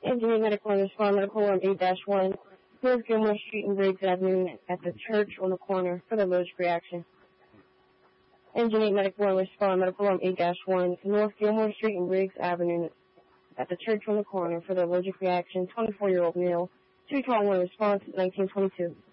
Engineer Medical and Respond Medical on 8-1, North Gilmore Street and Briggs Avenue at the church on the corner for the allergic reaction. Engineer Medical and Respond Medical on 8-1, North Gilmore Street and Briggs Avenue at the church on the corner for the allergic reaction, 24-year-old male, 221 response, 1922.